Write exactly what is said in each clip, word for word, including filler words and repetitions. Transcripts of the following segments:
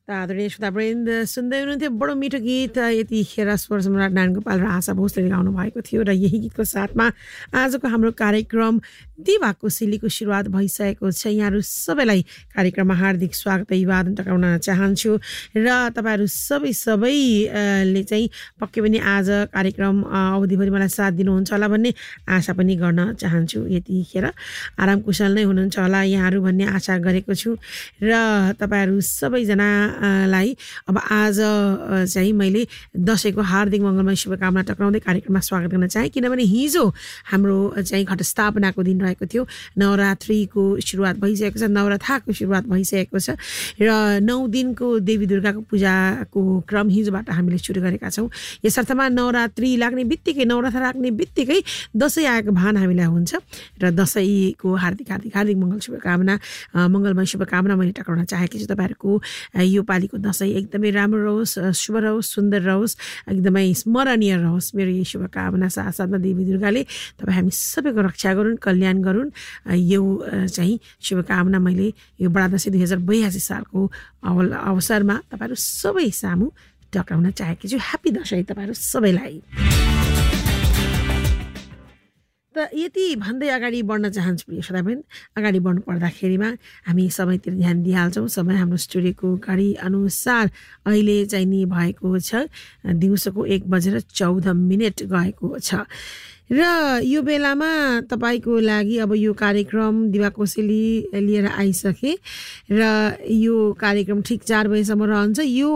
त आदरणीय श्रोतावृन्द सुन्दै हुनुहुन्थ्यो बडो मिठो गीत यतिखेर स्वर सम्राट नारायण गोपाल र आशा भोसले गाउनु भएको थियो र यही गीतको साथमा आजको हाम्रो कार्यक्रम दिवाको सिलीको सुरुवात भइसकेको छ। यहाँहरू सबैलाई कार्यक्रममा हार्दिक स्वागत अभिवादन टक्राउन चाहन्छु र तपाईँहरू सबै सबैले चाहिँ पक्कै पनि आज कार्यक्रम अवधिभरि मलाई साथ दिनुहुन्छ होला भन्ने आशा पनि गर्न चाहन्छु। यतिखेर आराम कुशल नै हुनुहुन्छ होला यहाँहरू भन्ने आशा गरेको छु र तपाईँहरू सबैजना लाई अब आज चाहिँ मैले दशैंको हार्दिक मङ्गलमय शुभकामना टक्राउँदै कार्यक्रममा स्वागत गर्न चाहे, किनभने हिजो हाम्रो चाहिँ घटस्थापनाको दिन रहेको थियो। नवरात्रिको सुरुवात भइसकेको छ, नवरथाको सुरुवात भइसकेको छ र नौ दिनको देवी दुर्गाको पूजाको क्रम हिजोबाट हामीले सुरु गरेका छौँ। यसर्थमा नवरात्रि लाग्ने बित्तिकै नवरथा लाग्ने बित्तिकै दशैं आएको भान हामीलाई हुन्छ र दशैंको हार्दिक हार्दिक हार्दिक मङ्गल शुभकामना मङ्गलमय शुभकामना मैले टक्राउन चाहेकी छु। तपाईँहरूको यो पालिको दशैं एकदमै राम्रो रहोस्, शुभ रहोस्, सुन्दर रहोस्, एकदमै स्मरणीय रहोस्। मेरो यही शुभकामना साथसाथमा देवी दुर्गाले तपाईँ हामी सबैको रक्षा गरून्, कल्याण गरून्। यो चाहिँ शुभकामना मैले यो बडा दशैं दुई हजार बयासी सालको अवसरमा तपाईँहरू सबै सामु टक्राउन चाहेकी छु। ह्याप्पी दशैं तपाईँहरू सबैलाई। त यति भन्दै अगाडि बढ्न चाहन्छु प्रिय श्रोतावृन्द। अगाडि बढ्नु पर्दाखेरिमा हामी समयतिर ध्यान दिइहाल्छौँ। समय हाम्रो स्टुडियोको घडी अनुसार अहिले चाहिँ नि भएको छ दिउँसोको एक बजेर चौध मिनट गएको छ र यो बेलामा तपाईँको लागि अब यो कार्यक्रम दिवाकोसेली लिएर आइसके र यो कार्यक्रम ठिक चार बजेसम्म रहन्छ। यो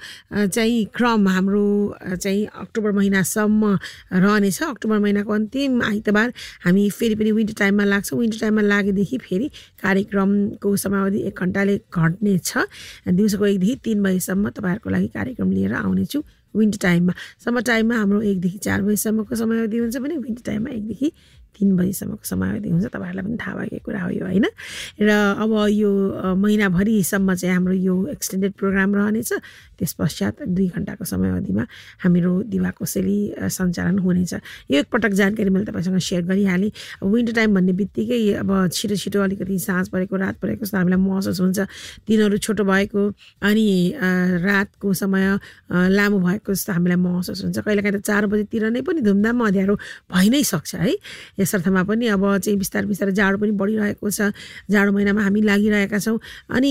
चाहिँ क्रम हाम्रो चाहिँ अक्टोबर महिनासम्म रहनेछ। अक्टोबर महिनाको अन्तिम आइतबार हामी फेरि पनि विन्टर टाइममा लाग्छौँ। विन्टर टाइममा लागेदेखि फेरि कार्यक्रमको समयावधि एक घन्टाले घट्नेछ। दिउँसोको एकदेखि तिन बजेसम्म तपाईँहरूको लागि कार्यक्रम लिएर आउनेछु। विन्टर टाइममा समर टाइममा हाम्रो एकदेखि चार बजीसम्मको समयावधि हुन्छ भने विन्टर टाइममा एकदेखि तिन बजीसम्मको समयावधि हुन्छ। तपाईँहरूलाई पनि थाहा भएको कुरा हो यो, होइन? र अब यो महिनाभरिसम्म चाहिँ हाम्रो यो एक्सटेन्डेड प्रोग्राम रहनेछ। त्यस पश्चात दुई घन्टाको समयावधिमा हाम्रो दिवाकोसेली सञ्चालन हुनेछ। यो एकपटक जानकारी मैले तपाईँसँग सेयर गरिहालेँ। अब विन्टर टाइम भन्ने बित्तिकै अब छिटो छिटो अलिकति साँझ परेको रात परेको जस्तो हामीलाई महसुस हुन्छ। दिनहरू छोटो भएको अनि रातको समय लामो भएको जस्तो हामीलाई महसुस हुन्छ। कहिलेकाहीँ त चार बजीतिर नै पनि धुमधाममा अँध्यारो भइ नै सक्छ है। यसर्थमा पनि अब चाहिँ बिस्तारै बिस्तारै जाडो पनि बढिरहेको छ। जाडो महिनामा हामी लागिरहेका छौँ अनि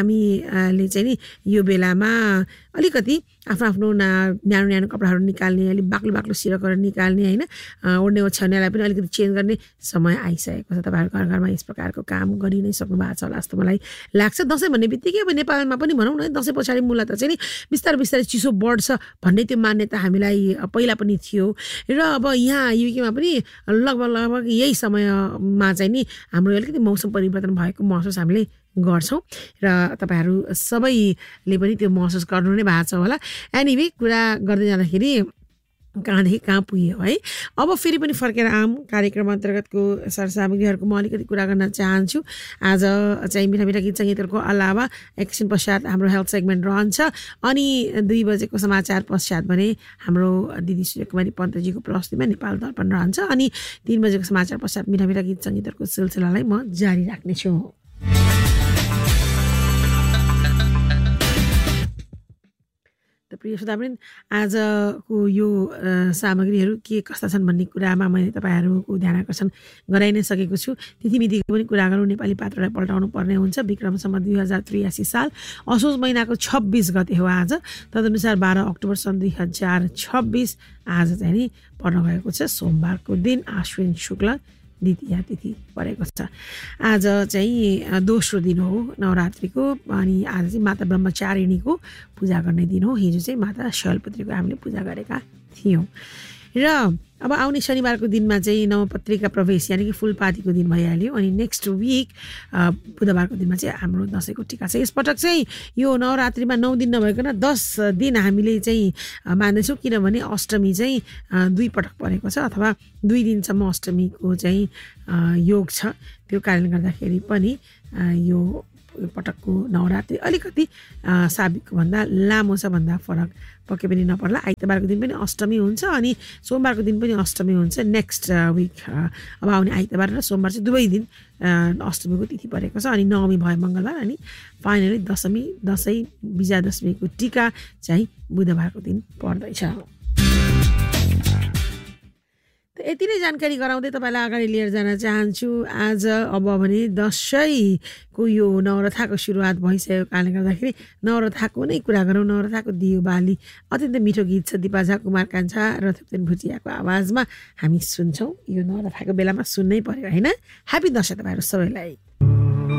हामीले चाहिँ नि यो बेलामा अलिकति आफ्नो आफ्नो ना न्यानो न्यानो कपडाहरू निकाल्ने, अलिक बाक्लो बाक्लो सिरकहरू निकाल्ने, होइन, ओड्ने ओछ्याउनेलाई पनि अलिकति चेन्ज गर्ने समय आइसकेको छ। तपाईँहरू घर घरमा यस प्रकारको काम गरि नै सक्नु भएको छ होला जस्तो मलाई लाग्छ। दसैँ भन्ने बित्तिकै अब नेपालमा पनि भनौँ न, दसैँ पछाडि मूलत चाहिँ नि बिस्तारै बिस्तारै चिसो बढ्छ भन्ने त्यो मान्यता हामीलाई पहिला पनि थियो र अब यहाँ युकेमा पनि लगभग लगभग यही समयमा चाहिँ नि हाम्रो अलिकति मौसम परिवर्तन भएको महसुस हामीले गर्छौँ र तपाईँहरू सबैले पनि त्यो महसुस गर्नु नै भएको छ होला। एनिवे कुरा गर्दै जाँदाखेरि कहाँदेखि कहाँ पुग्यो है। अब फेरि पनि फर्केर आम कार्यक्रम अन्तर्गतको सरसामग्रीहरूको म अलिकति कुरा गर्न चाहन्छु। आज चाहिँ मिठा मिठा गीत सङ्गीतहरूको अलावा एकछिन पश्चात हाम्रो हेल्थ सेगमेन्ट रहन्छ अनि दुई बजेको समाचार पश्चात भने हाम्रो दिदी सूर्यकुमारी पन्तजीको प्रस्तुतिमा नेपाल दर्पण रहन्छ अनि तिन बजेको समाचार पश्चात मिठा मिठा गीत सङ्गीतहरूको सिलसिलालाई म जारी राख्नेछु। त प्रिय श्रोतावृन्द, आजको यो सामग्रीहरू के कस्ता छन् भन्ने कुरामा मैले तपाईँहरूको ध्यान आकर्षण गराइ नै सकेको छु। तिथिमितिको पनि कुरा गरौँ, नेपाली पात्रलाई पल्टाउनु पर्ने हुन्छ। विक्रमसम्म दुई हजार त्रियासी साल असोज महिनाको छब्बिस गते हो आज। तदनुसार बाह्र अक्टोबर सन् दुई हजार छब्बिस आज चाहिँ नि पर्न गएको छ सोमबारको दिन, आश्विन शुक्ल द्वितीय तिथि परेको छ। आज चाहिँ दोस्रो दिन हो नवरात्रिको अनि आज चाहिँ माता ब्रह्मचारिणीको पूजा गर्ने दिन हो। हिजो चाहिँ माता शैलपुत्रीको हामीले पूजा गरेका थियौँ र अब आउने शनिबारको दिनमा चाहिँ नवपत्रिका प्रवेश यानि कि फुलपातीको दिन भइहाल्यो अनि नेक्स्ट विक बुधबारको दिनमा चाहिँ हाम्रो दसैँको टिका छ। यसपटक चाहिँ यो नवरात्रिमा नौ दिन नभइकन दस दिन हामीले चाहिँ मान्दैछौँ, किनभने अष्टमी चाहिँ दुई पटक परेको छ अथवा दुई दिनसम्म अष्टमीको चाहिँ योग छ। त्यो कारणले गर्दाखेरि पनि यो पटकको नवरात्रि अलिकति साबिकको भन्दा लामो छ भन्दा फरक पक्कै पनि नपर्ला। आइतबारको दिन पनि अष्टमी हुन्छ अनि सोमबारको दिन पनि अष्टमी हुन्छ नेक्स्ट विक अब आउने आइतबार र सोमबार चाहिँ दुवै दिन अष्टमीको तिथि परेको छ अनि नवमी भयो मङ्गलबार अनि फाइनली दशमी दसैँ विजयादशमीको टीका चाहिँ बुधबारको दिन पर्दैछ। यति नै जानकारी गराउँदै तपाईँलाई अगाडि लिएर जान चाहन्छु। आज अब भने दसैँको यो नवरथाको सुरुवात भइसकेको कारणले गर्दाखेरि नवरथाको नै कुरा गरौँ। नवरथाको दियो बाली अत्यन्त मिठो गीत छ दिपा झा कुमार कान्छा र थुप्तेन भुटियाको आवाजमा हामी सुन्छौँ। यो नवरथाको बेलामा सुन्नै पर्यो होइन। ह्याप्पी दसैँ तपाईँहरू सबैलाई।